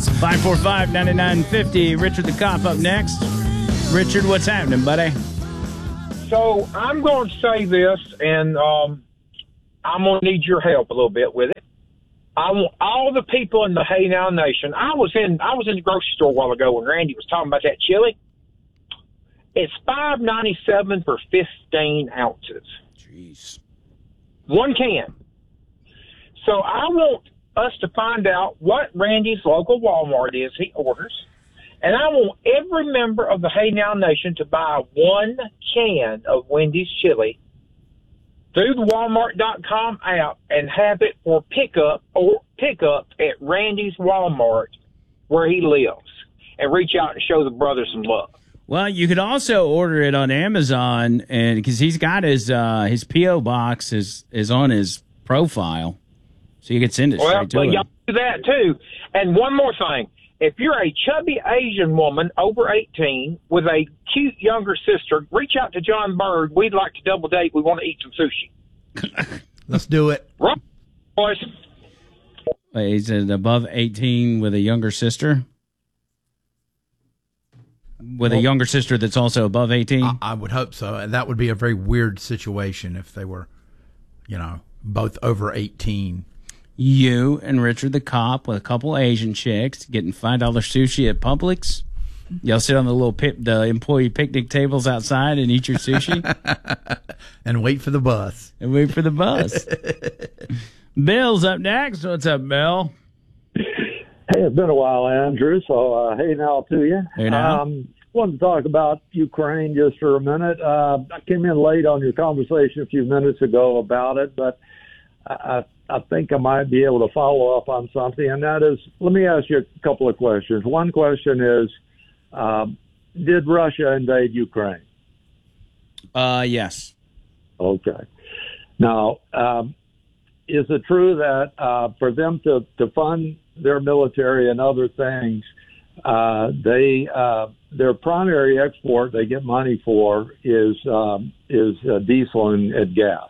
545-9950. Richard the Cop up next. Richard, what's happening, buddy? So I'm going to say this, and I'm going to need your help a little bit with it. I want all the people in the Hey Now Nation. I was in the grocery store a while ago when Randy was talking about that chili. It's $5.97 for 15 ounces. Jeez. One can. So I want us to find out what Randy's local Walmart is he orders. And I want every member of the Hey Now Nation to buy one can of Wendy's chili through the Walmart.com app and have it for pickup at Randy's Walmart where he lives and reach out and show the brother some love. Well, you could also order it on Amazon, and because he's got his P.O. box is on his profile, so you can send it straight to him. Y'all do that too. And one more thing. If you're a chubby Asian woman over 18 with a cute younger sister, reach out to John Bird. We'd like to double date. We want to eat some sushi. Let's do it. Right, boys. Wait, is it above 18 with a younger sister? With a younger sister that's also above 18? I would hope so. And that would be a very weird situation if they were, both over 18. You and Richard the Cop with a couple Asian chicks getting $5 sushi at Publix. Y'all sit on the employee picnic tables outside and eat your sushi. And wait for the bus. Bill's up next. What's up, Bill? Hey, it's been a while, Andrew. So, hey now to you. Hey now. Wanted to talk about Ukraine just for a minute. I came in late on your conversation a few minutes ago about it, but I think I might be able to follow up on something, and that is, let me ask you a couple of questions. One question is, did Russia invade Ukraine? Yes. Okay. Now, is it true that for them to fund their military and other things, their primary export they get money for is diesel and gas?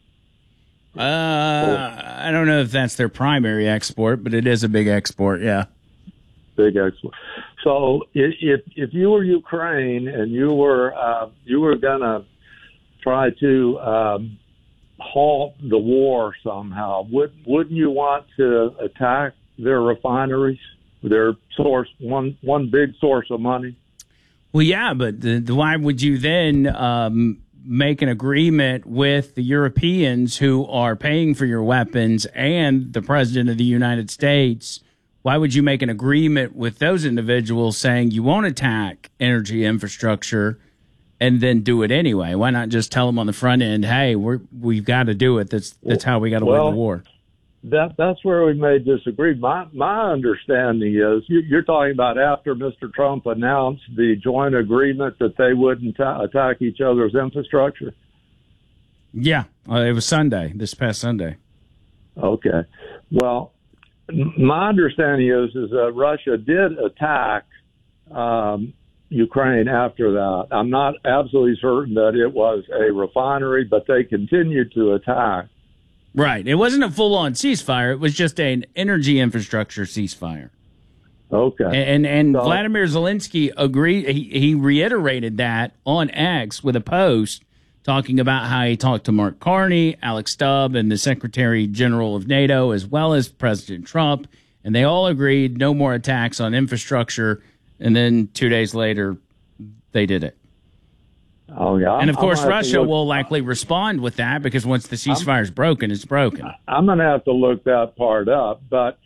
I don't know if that's their primary export, but it is a big export, yeah. Big export. So if you were Ukraine and you were gonna try to halt the war somehow, wouldn't you want to attack their refineries, their source, one big source of money? Well, yeah, but why would you then make an agreement with the Europeans who are paying for your weapons and the President of the United States? Why would you make an agreement with those individuals saying you won't attack energy infrastructure and then do it anyway? Why not just tell them on the front end, hey, we've got to do it. That's how we got to win the war. That's where we may disagree. My understanding is you're talking about after Mr. Trump announced the joint agreement that they wouldn't attack each other's infrastructure. Yeah, it was Sunday, this past Sunday. Okay. Well, my understanding is that Russia did attack Ukraine after that. I'm not absolutely certain that it was a refinery, but they continued to attack. Right. It wasn't a full-on ceasefire. It was just an energy infrastructure ceasefire. Okay. And so, Vladimir Zelensky agreed. He reiterated that on X with a post talking about how he talked to Mark Carney, Alex Stubb, and the Secretary General of NATO, as well as President Trump. And they all agreed no more attacks on infrastructure. And then 2 days later, they did it. Oh, yeah. And, of course, Russia will likely respond with that because once the ceasefire is broken, it's broken. I'm going to have to look that part up. But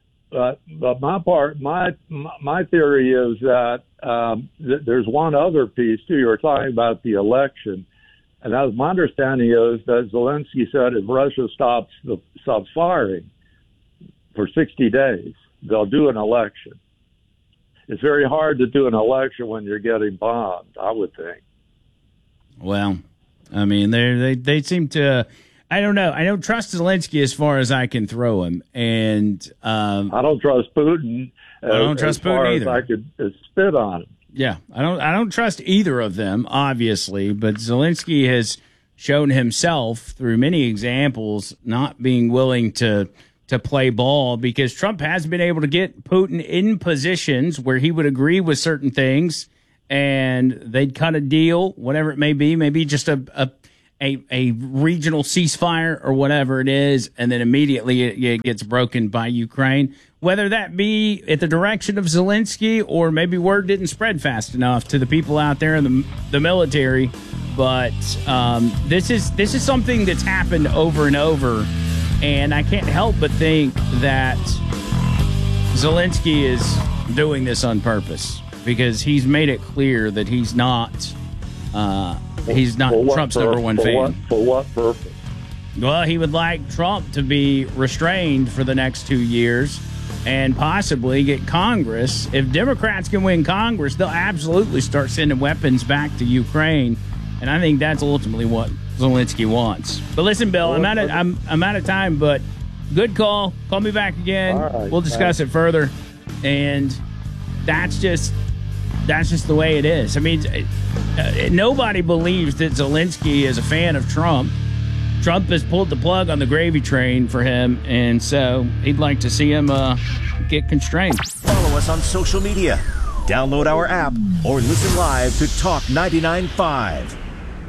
my theory is that there's one other piece, too. You were talking about the election. And as my understanding is that Zelensky said if Russia stops firing for 60 days, they'll do an election. It's very hard to do an election when you're getting bombed, I would think. Well, I mean, they seem to. I don't know. I don't trust Zelensky as far as I can throw him, and I don't trust Putin. I don't trust Putin either. As I could spit on him. Yeah, I don't trust either of them, obviously. But Zelensky has shown himself through many examples not being willing to to play ball, because Trump has been able to get Putin in positions where he would agree with certain things and they'd cut a deal, whatever it may be, maybe just a regional ceasefire or whatever it is, and then immediately it gets broken by Ukraine, whether that be at the direction of Zelensky or maybe word didn't spread fast enough to the people out there in the military. But this is something that's happened over and over, and I can't help but think that Zelensky is doing this on purpose, because he's made it clear that he's not Trump's number one fan. For what purpose? Well, he would like Trump to be restrained for the next 2 years and possibly get Congress. If Democrats can win Congress, they'll absolutely start sending weapons back to Ukraine. And I think that's ultimately what Zelensky wants. But listen, Bill, I'm out of time, but good call. Call me back again. Right, we'll discuss it further. And that's just the way it is. I mean, nobody believes that Zelensky is a fan of Trump. Trump has pulled the plug on the gravy train for him, and so he'd like to see him get constrained. Follow us on social media. Download our app or listen live to Talk 99.5.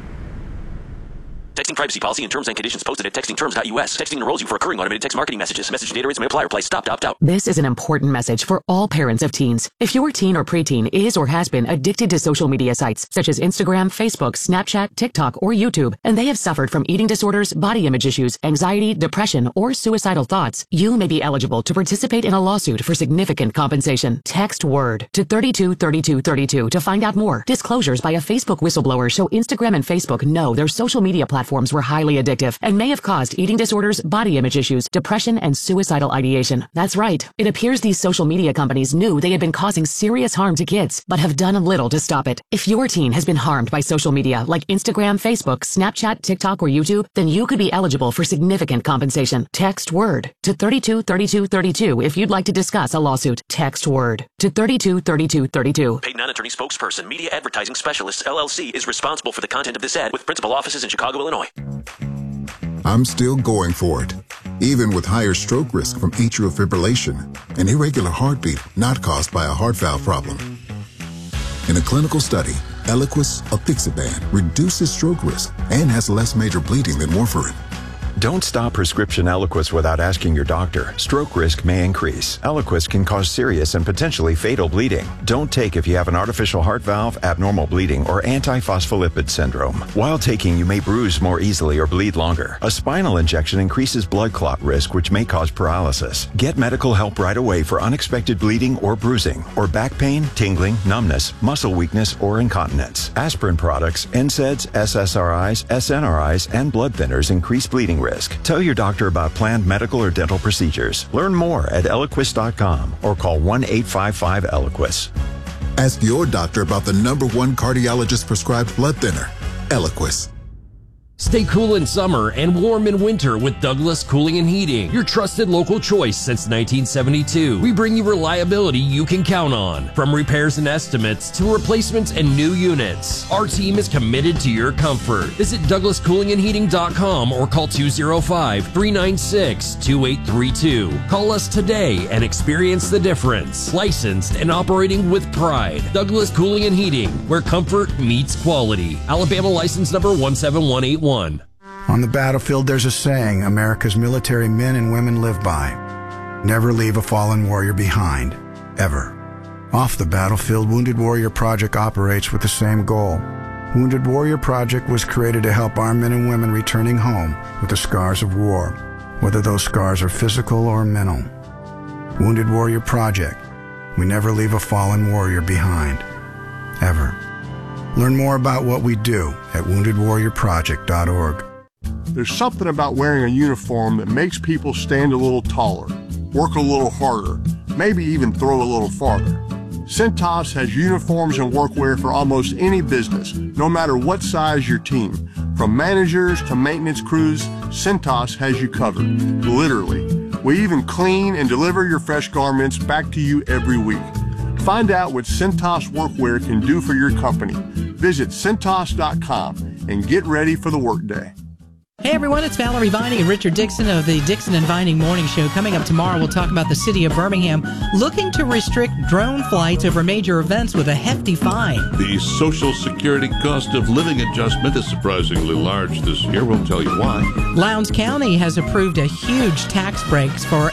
Texting privacy policy and terms and conditions posted at textingterms.us. Texting enrolls you for recurring automated text marketing messages. Message data rates may apply. Reply stop to opt out. This is an important message for all parents of teens. If your teen or preteen is or has been addicted to social media sites such as Instagram, Facebook, Snapchat, TikTok, or YouTube, and they have suffered from eating disorders, body image issues, anxiety, depression, or suicidal thoughts, you may be eligible to participate in a lawsuit for significant compensation. Text WORD to 323232 to find out more. Disclosures by a Facebook whistleblower show Instagram and Facebook know their social media platforms were highly addictive and may have caused eating disorders, body image issues, depression, and suicidal ideation. That's right. It appears these social media companies knew they had been causing serious harm to kids, but have done little to stop it. If your teen has been harmed by social media like Instagram, Facebook, Snapchat, TikTok, or YouTube, then you could be eligible for significant compensation. Text WORD to 323232 if you'd like to discuss a lawsuit. Text WORD to 323232. Paid non-attorney spokesperson, Media Advertising Specialists, LLC, is responsible for the content of this ad with principal offices in Chicago, Illinois. I'm still going for it, even with higher stroke risk from atrial fibrillation, an irregular heartbeat not caused by a heart valve problem. In a clinical study, Eliquis apixaban reduces stroke risk and has less major bleeding than warfarin. Don't stop prescription Eliquis without asking your doctor. Stroke risk may increase. Eliquis can cause serious and potentially fatal bleeding. Don't take if you have an artificial heart valve, abnormal bleeding, or antiphospholipid syndrome. While taking, you may bruise more easily or bleed longer. A spinal injection increases blood clot risk, which may cause paralysis. Get medical help right away for unexpected bleeding or bruising, or back pain, tingling, numbness, muscle weakness, or incontinence. Aspirin products, NSAIDs, SSRIs, SNRIs, and blood thinners increase bleeding risk. Tell your doctor about planned medical or dental procedures. Learn more at Eliquis.com or call 1-855-ELIQUIS. Ask your doctor about the #1 cardiologist prescribed blood thinner, Eliquis. Stay cool in summer and warm in winter with Douglas Cooling and Heating, your trusted local choice since 1972. We bring you reliability you can count on, from repairs and estimates to replacements and new units. Our team is committed to your comfort. Visit DouglasCoolingandHeating.com or call 205-396-2832. Call us today and experience the difference. Licensed and operating with pride. Douglas Cooling and Heating, where comfort meets quality. Alabama license number 17181. On the battlefield, there's a saying America's military men and women live by. Never leave a fallen warrior behind, ever. Off the battlefield, Wounded Warrior Project operates with the same goal. Wounded Warrior Project was created to help our men and women returning home with the scars of war, whether those scars are physical or mental. Wounded Warrior Project. We never leave a fallen warrior behind, ever. Learn more about what we do at woundedwarriorproject.org. There's something about wearing a uniform that makes people stand a little taller, work a little harder, maybe even throw a little farther. Cintas has uniforms and workwear for almost any business, no matter what size your team. From managers to maintenance crews, Cintas has you covered, literally. We even clean and deliver your fresh garments back to you every week. Find out what Cintas workwear can do for your company. Visit Cintas.com and get ready for the workday. Hey everyone, it's Valerie Vining and Richard Dixon of the Dixon and Vining Morning Show. Coming up tomorrow, we'll talk about the city of Birmingham looking to restrict drone flights over major events with a hefty fine. The Social Security cost of living adjustment is surprisingly large this year. We'll tell you why. Lowndes County has approved a huge tax break for